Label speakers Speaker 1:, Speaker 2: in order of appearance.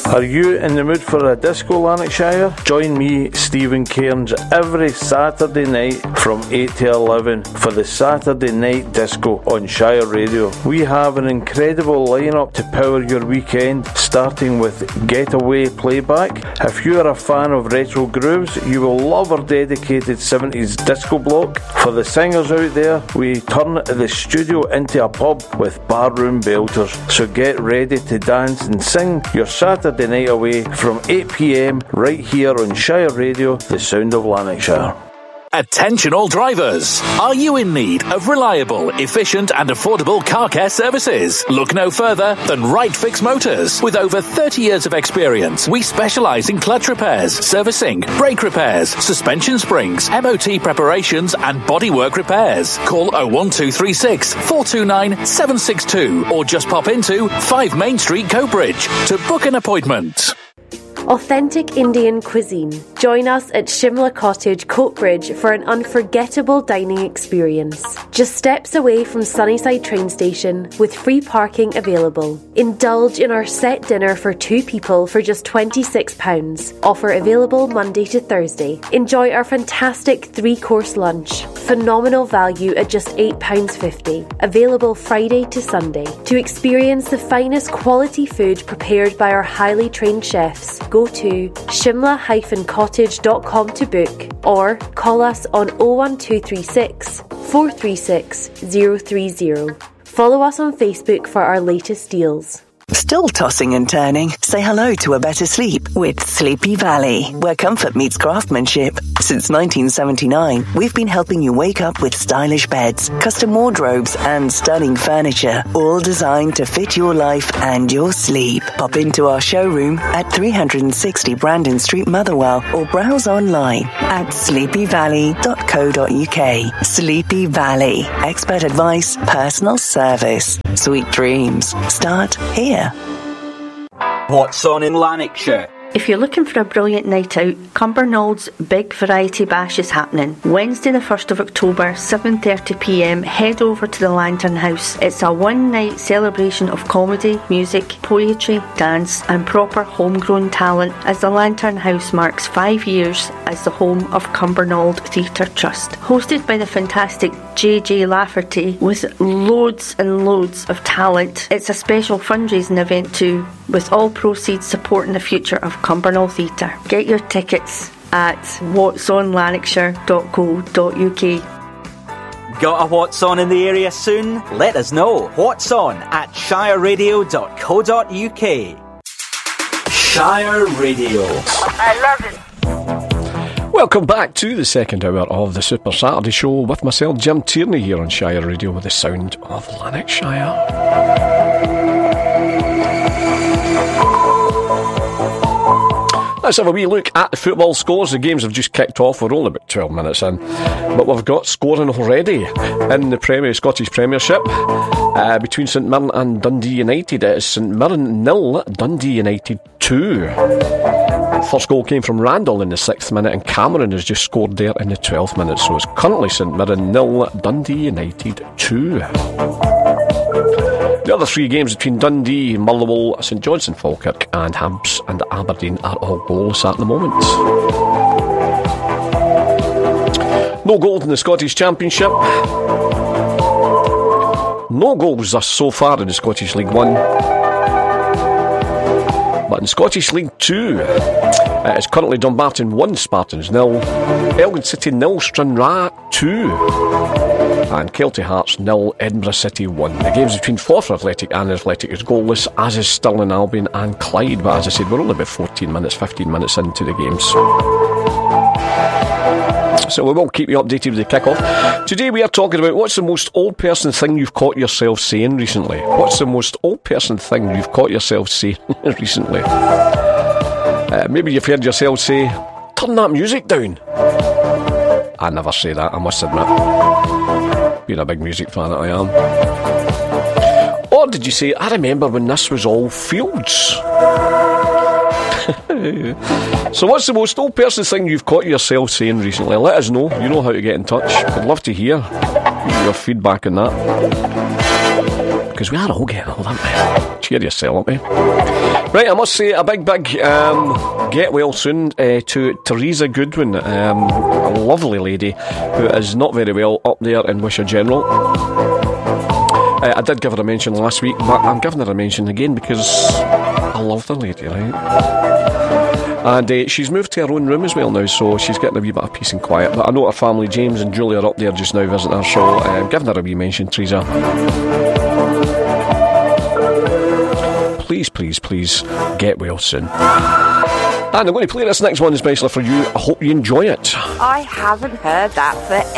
Speaker 1: Are you in the mood for a disco, Lanarkshire? Join me, Stephen Cairns, every Saturday night from 8 to 11 for the Saturday Night Disco on Shire Radio. We have an incredible lineup to power your weekend, starting with Getaway Playback. If you are a fan of retro grooves, you will love our dedicated 70s disco block. For the singers out there, we turn the studio into a pub with barroom belters. So get ready to dance and sing your Saturday night away from 8 p.m. right here on Shire Radio, the sound of Lanarkshire.
Speaker 2: Attention all drivers. Are you in need of reliable, efficient and affordable car care services? Look no further than Right Fix Motors. With over 30 years of experience, we specialise in clutch repairs, servicing, brake repairs, suspension springs, MOT preparations and bodywork repairs. Call 01236 429 762 or just pop into 5 Main Street, Coatbridge to book an appointment.
Speaker 3: Authentic Indian cuisine. Join us at Shimla Cottage, Coatbridge for an unforgettable dining experience. Just steps away from Sunnyside train station with free parking available. Indulge in our set dinner for 2 people for just £26. Offer available Monday to Thursday. Enjoy our fantastic 3-course lunch. Phenomenal value at just £8.50. Available Friday to Sunday. To experience the finest quality food prepared by our highly trained chefs, go to shimla-cottage.com to book or call us on 01236 436 030. Follow us on Facebook for our latest deals.
Speaker 4: Still tossing and turning? Say hello to a better sleep with Sleepy Valley, where comfort meets craftsmanship. Since 1979, we've been helping you wake up with stylish beds, custom wardrobes, and stunning furniture, all designed to fit your life and your sleep. Pop into our showroom at 360 Brandon Street, Motherwell, or browse online at sleepyvalley.co.uk. Sleepy Valley. Expert advice, personal service. Sweet dreams start here.
Speaker 5: What's on in Lanarkshire?
Speaker 6: If you're looking for a brilliant night out, Cumbernaulds Big Variety Bash is happening. Wednesday the 1st of October, 7:30pm, head over to the Lantern House. It's a one-night celebration of comedy, music, poetry, dance and proper homegrown talent as the Lantern House marks 5 years as the home of Cumbernauld Theatre Trust. Hosted by the fantastic JJ Lafferty with loads and loads of talent, it's a special fundraising event too, with all proceeds supporting the future of Cumbernauld Theatre. Get your tickets at whatsonlanarkshire.co.uk.
Speaker 5: Got a What's On in the area soon? Let us know. What's On at shireradio.co.uk. Shire Radio.
Speaker 7: I love it.
Speaker 8: Welcome back to the second hour of the Super Saturday Show with myself, Jim Tierney, here on Shire Radio with the sound of Lanarkshire. Let's have a wee look at the football scores. The games have just kicked off. We're only about 12 minutes in, but we've got scoring already in the Scottish Premiership between St Mirren and Dundee United. It is St Mirren 0, Dundee United 2. First goal came from Randall in the 6th minute, and Cameron has just scored there in the 12th minute. So it's currently St Mirren 0, Dundee United 2. The other 3 games between Dundee, Motherwell, St Johnstone, Falkirk and Hibs and Aberdeen are all goalless at the moment. No goals in the Scottish Championship. No goals thus so far in the Scottish League 1. But in Scottish League 2, it's currently Dumbarton 1, Spartans 0, Elgin City 0, Stranraer 2, and Kelty Hearts 0, Edinburgh City 1. The games between Forfar Athletic and Athletic is goalless, as is Stirling Albion and Clyde. But as I said, we're only about 15 minutes into the games. So we will keep you updated with the kick-off. Today we are talking about what's the most old person thing you've caught yourself saying recently. What's the most old person thing you've caught yourself saying recently? Maybe you've heard yourself say, "Turn that music down." I never say that, I must admit. Being a big music fan that I am. Or did you say, "I remember when this was all fields"? So what's the most old person thing you've caught yourself saying recently? Let us know. You know how to get in touch. I'd love to hear your feedback on that. because we are all getting old, aren't we? Cheer yourself, aren't we? Right, I must say a big get well soon to Teresa Goodwin, a lovely lady who is not very well up there in Wishaw General. I did give her a mention last week, but I'm giving her a mention again because I love the lady, right? And she's moved to her own room as well now, so she's getting a wee bit of peace and quiet. But I know her family, James and Julie, are up there just now visiting her, so I'm giving her a wee mention, Teresa. Please get well soon. And I'm going to play this next one especially for you. I hope you enjoy it.
Speaker 7: I haven't heard that for